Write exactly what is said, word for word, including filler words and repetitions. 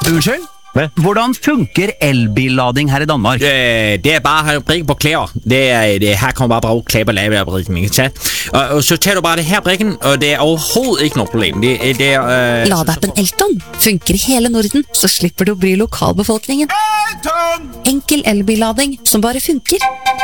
Unnskyld? Hvad? Hvordan funker elbillading her i Danmark? Øh, det er bare at prikke på klæder. Det er, det, her kommer bare på klæder, lave brikken, ikke sant? Og, og så tager du bare det her brikken, og det er overhovedet ikke noe problem. Det, det er... Øh, Ladeappen Elton funker i hele Norden, så slipper du å bry lokalbefolkningen. Enkel elbillading som bare funker.